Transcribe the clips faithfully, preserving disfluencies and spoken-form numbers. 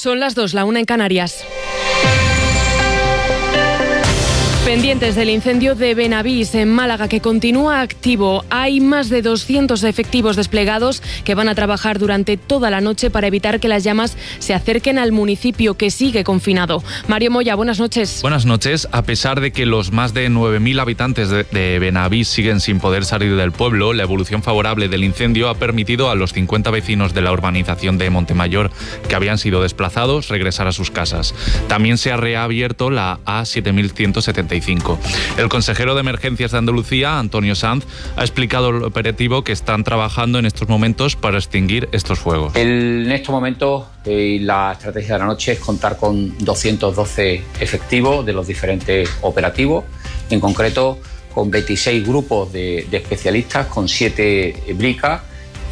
Son las dos, la una en Canarias. Pendientes del incendio de Benavís en Málaga, que continúa activo. Hay más de doscientos efectivos desplegados que van a trabajar durante toda la noche para evitar que las llamas se acerquen al municipio, que sigue confinado. Mario Moya, buenas noches. Buenas noches. A pesar de que los más de nueve mil habitantes de, de Benavís siguen sin poder salir del pueblo, la evolución favorable del incendio ha permitido a los cincuenta vecinos de la urbanización de Montemayor, que habían sido desplazados, regresar a sus casas. También se ha reabierto la A siete mil ciento setenta y cinco. El consejero de Emergencias de Andalucía, Antonio Sanz, ha explicado el operativo que están trabajando en estos momentos para extinguir estos fuegos. El, en estos momentos eh, la estrategia de la noche es contar con doscientos doce efectivos de los diferentes operativos, en concreto con veintiséis grupos de, de especialistas, con siete bricas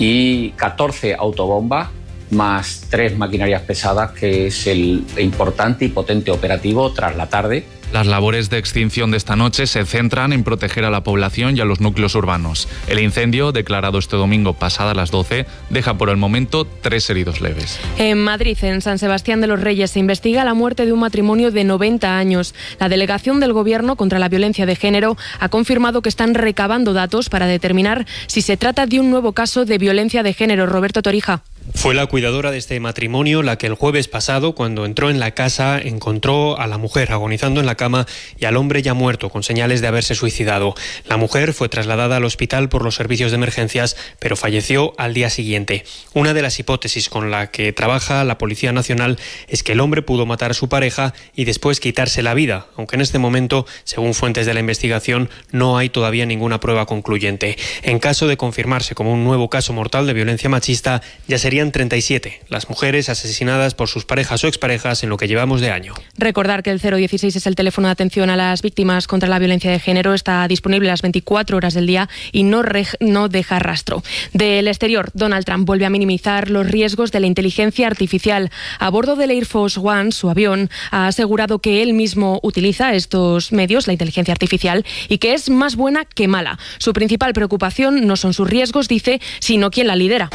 y catorce autobombas, más tres maquinarias pesadas, que es el importante y potente operativo tras la tarde. Las labores de extinción de esta noche se centran en proteger a la población y a los núcleos urbanos. El incendio, declarado este domingo pasadas las doce, deja por el momento tres heridos leves. En Madrid, en San Sebastián de los Reyes, se investiga la muerte de un matrimonio de noventa años. La Delegación del Gobierno contra la Violencia de Género ha confirmado que están recabando datos para determinar si se trata de un nuevo caso de violencia de género. Roberto Torija. Fue la cuidadora de este matrimonio la que el jueves pasado, cuando entró en la casa, encontró a la mujer agonizando en la cama y al hombre ya muerto, con señales de haberse suicidado. La mujer fue trasladada al hospital por los servicios de emergencias, pero falleció al día siguiente. Una de las hipótesis con la que trabaja la Policía Nacional es que el hombre pudo matar a su pareja y después quitarse la vida, aunque en este momento, según fuentes de la investigación, no hay todavía ninguna prueba concluyente. En caso de confirmarse como un nuevo caso mortal de violencia machista, ya sería treinta y siete las mujeres asesinadas por sus parejas o exparejas en lo que llevamos de año. Recordar que el cero dieciséis es el teléfono de atención a las víctimas contra la violencia de género. Está disponible las veinticuatro horas del día y no, re, no deja rastro. Del exterior, Donald Trump vuelve a minimizar los riesgos de la inteligencia artificial. A bordo del Air Force One, su avión, ha asegurado que él mismo utiliza estos medios, la inteligencia artificial, y que es más buena que mala. Su principal preocupación no son sus riesgos, dice, sino quién la lidera.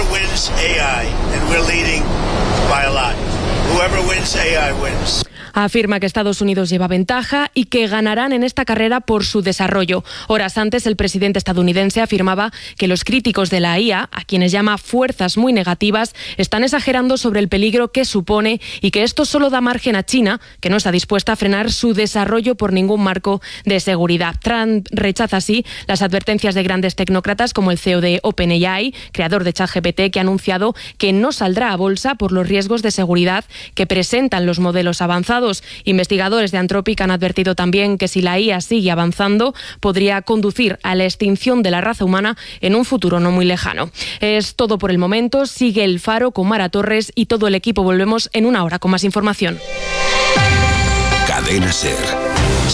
A I, and we're leading by a lot. Whoever wins A I wins. Afirma que Estados Unidos lleva ventaja y que ganarán en esta carrera por su desarrollo. Horas antes, el presidente estadounidense afirmaba que los críticos de la I A, a quienes llama fuerzas muy negativas, están exagerando sobre el peligro que supone y que esto solo da margen a China, que no está dispuesta a frenar su desarrollo por ningún marco de seguridad. Trump rechaza así las advertencias de grandes tecnócratas como el C E O de OpenAI, creador de ChatGPT, que ha anunciado que no saldrá a bolsa por los riesgos de seguridad que presentan los modelos avanzados. Investigadores de Anthropic han advertido también que si la I A sigue avanzando, podría conducir a la extinción de la raza humana en un futuro no muy lejano. Es todo por el momento. Sigue El Faro con Mara Torres y todo el equipo. Volvemos en una hora con más información. Cadena SER.